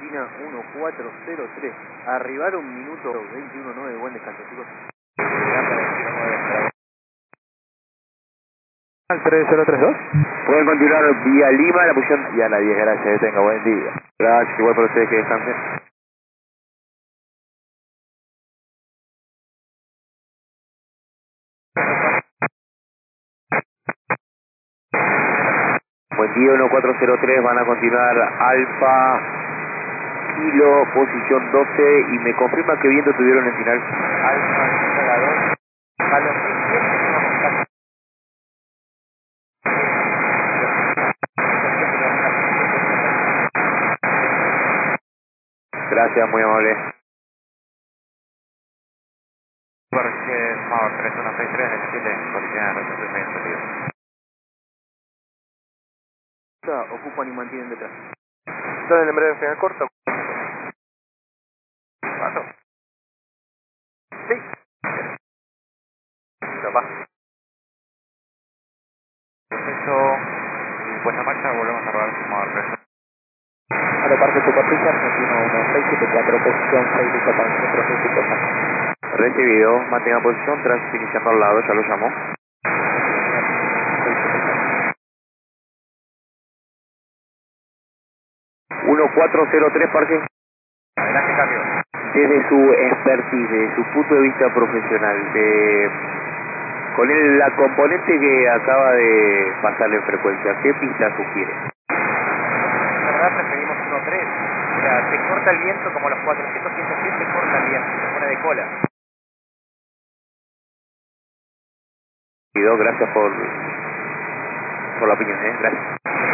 Argentina 1403. Arribar 1 minuto 21.9. Buen descanso, chicos. Al 3032. Pueden continuar vía Lima, la posición ya la 10, gracias, tenga buen día. Gracias, igual para ustedes que descansen. Buen día, 1403, van a continuar Alfa, Kilo, posición 12, y me confirma que viento tuvieron en final. Alfa, Sierra 2. A los 1700 vamos a Gracias, muy amable. Porque Power 3163 17, posición de Ocupan y mantienen detrás. ¿Dónde el embrague final corto? ¿Cuánto? Sí. Capaz. Eso, y pues a marcha volvemos a rodar Power 3. Aeroparque Superficie, Argentina 1674, posición 6 de para el centro físico. Recibido, mantenga posición, tránsito iniciando al lado, ya lo llamó. 1403, parque. Adelante, cambio. Desde su expertise, desde su punto de vista profesional, con la componente que acaba de pasarle en frecuencia, ¿qué pista sugiere? La verdad preferimos 1.3. O sea, te corta el viento como los 400, 110 te corta el viento, se pone de cola. Gracias por la opinión, gracias.